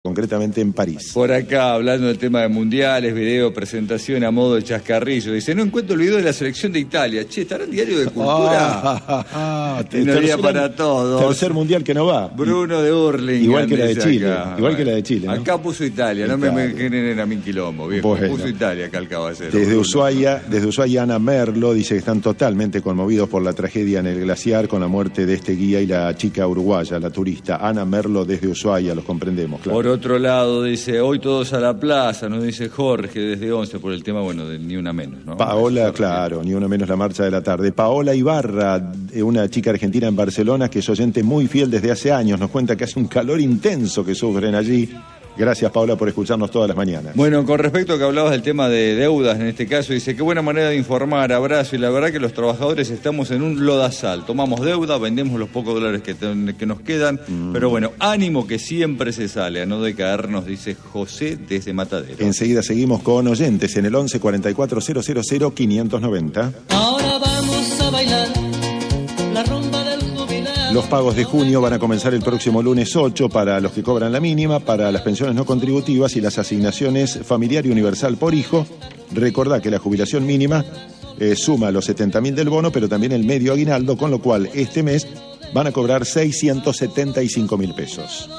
concretamente en París. Por acá, hablando del tema de mundiales, video, presentación a modo de chascarrillo. Dice, no encuentro el video de la selección de Italia. Che, ¿estará en Diario de Cultura? Día para todos. Tercer mundial que no va. Bruno de Hurlingham. Igual que la de Chile. Igual que la de Chile, ¿no? Acá puso Italia, no me generen a mí quilombo, viejo. Bueno. Puso Italia acá el caballero. Desde Ushuaia, Ana Merlo dice que están totalmente conmovidos por la tragedia en el glaciar con la muerte de este guía y la chica uruguaya, la turista. Ana Merlo desde Ushuaia, los comprendemos, claro. Por otro lado, dice, hoy todos a la plaza, nos dice Jorge desde 11 por el tema, bueno, de Ni Una Menos, ¿no? Paola, claro, Ni Una Menos, la marcha de la tarde. Paola Ibarra, una chica argentina en Barcelona que es oyente muy fiel desde hace años, nos cuenta que hace un calor intenso que sufren allí. Gracias, Paola, por escucharnos todas las mañanas. Bueno, con respecto a que hablabas del tema de deudas, en este caso, dice, qué buena manera de informar, abrazo, y la verdad que los trabajadores estamos en un lodazal, tomamos deuda, vendemos los pocos dólares que nos quedan, pero bueno, ánimo que siempre se sale, a no decaernos, dice José desde Matadero. Enseguida seguimos con oyentes en el 11 44 000 590. Ahora vamos a bailar la rumba del jubilado. Los pagos de junio van a comenzar el próximo lunes 8 para los que cobran la mínima, para las pensiones no contributivas y las asignaciones familiar y universal por hijo. Recordá que la jubilación mínima suma los 70.000 del bono, pero también el medio aguinaldo, con lo cual este mes van a cobrar 675.000 pesos.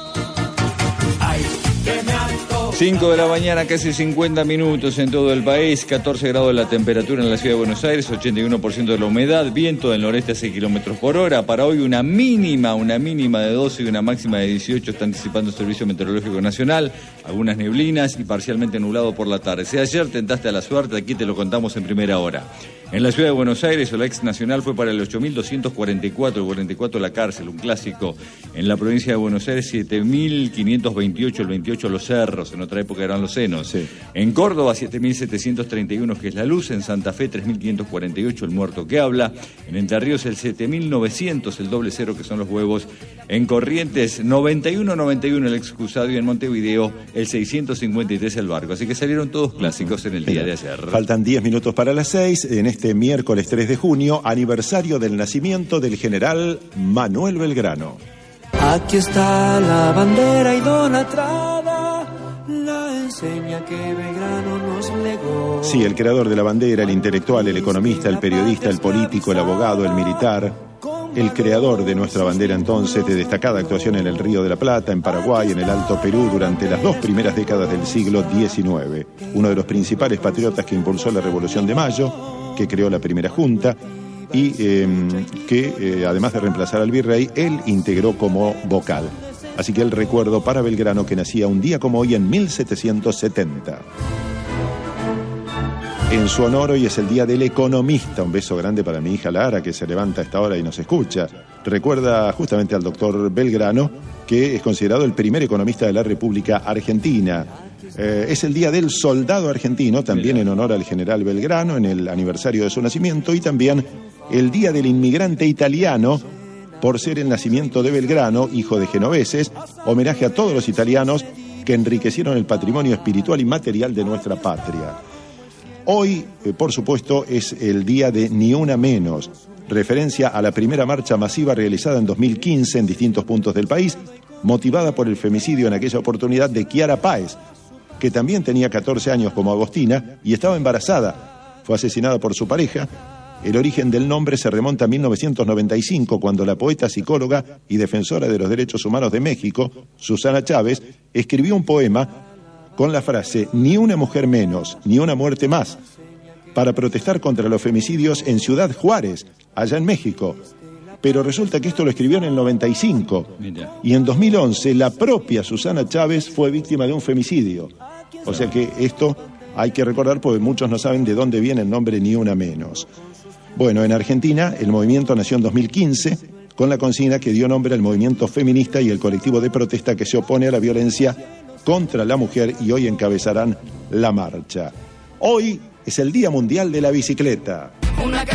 5 de la mañana, casi 50 minutos en todo el país, 14 grados la temperatura en la ciudad de Buenos Aires, 81% de la humedad, viento del noreste a 6 kilómetros por hora. Para hoy una mínima de 12 y una máxima de 18 está anticipando el Servicio Meteorológico Nacional, algunas neblinas y parcialmente nublado por la tarde. Si ayer tentaste a la suerte, aquí te lo contamos en primera hora. En la ciudad de Buenos Aires, el ex nacional fue para el 8.244, el 44 la cárcel, un clásico. En la provincia de Buenos Aires, 7.528, el 28 los cerros, en otra época eran los senos. Sí. En Córdoba, 7.731, que es la luz. En Santa Fe, 3.548, el muerto que habla. En Entre Ríos, el 7.900, el doble cero, que son los huevos. En Corrientes, 91, el excusado. Y en Montevideo, el 653, el barco. Así que salieron todos clásicos en el día de ayer. Faltan 10 minutos para las 6. En este miércoles 3 de junio, aniversario del nacimiento del general Manuel Belgrano. Aquí está la bandera idolatrada, la enseña que Belgrano nos legó. Sí, el creador de la bandera, el intelectual, el economista, el periodista, el político, el abogado, el militar, el creador de nuestra bandera entonces, de destacada actuación en el Río de la Plata, en Paraguay, en el Alto Perú durante las 2 primeras décadas del siglo XIX. Uno de los principales patriotas que impulsó la Revolución de Mayo, que creó la primera junta y que, además de reemplazar al virrey, él integró como vocal. Así que el recuerdo para Belgrano, que nacía un día como hoy en 1770. En su honor hoy es el Día del Economista. Un beso grande para mi hija Lara, que se levanta a esta hora y nos escucha. Recuerda justamente al doctor Belgrano, que es considerado el primer economista de la República Argentina. Es el Día del Soldado Argentino, también en honor al general Belgrano, en el aniversario de su nacimiento, y también el Día del Inmigrante Italiano, por ser el nacimiento de Belgrano, hijo de genoveses, homenaje a todos los italianos que enriquecieron el patrimonio espiritual y material de nuestra patria. Hoy, por supuesto, es el día de Ni Una Menos, referencia a la primera marcha masiva realizada en 2015 en distintos puntos del país, motivada por el femicidio en aquella oportunidad de Chiara Páez, que también tenía 14 años como Agostina y estaba embarazada. Fue asesinada por su pareja. El origen del nombre se remonta a 1995, cuando la poeta, psicóloga y defensora de los derechos humanos de México, Susana Chávez, escribió un poema con la frase "Ni una mujer menos, ni una muerte más", para protestar contra los femicidios en Ciudad Juárez, allá en México. Pero resulta que esto lo escribió en el 95. Mira. Y en 2011 la propia Susana Chávez fue víctima de un femicidio. O sea que esto hay que recordar, porque muchos no saben de dónde viene el nombre Ni Una Menos. Bueno, en Argentina el movimiento nació en 2015 con la consigna que dio nombre al movimiento feminista y el colectivo de protesta que se opone a la violencia contra la mujer, y hoy encabezarán la marcha. Hoy es el Día Mundial de la Bicicleta.